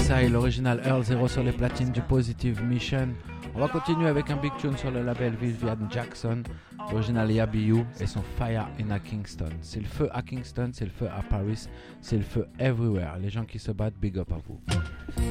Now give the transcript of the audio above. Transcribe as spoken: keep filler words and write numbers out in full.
Suicide, l'original Earl Zero sur les platines du Positive Mission. On va continuer avec un big tune sur le label Vivian Jackson, l'original Yabiou et son Fire in a Kingston. C'est le feu à Kingston, c'est le feu à Paris, c'est le feu everywhere. Les gens qui se battent, big up à vous.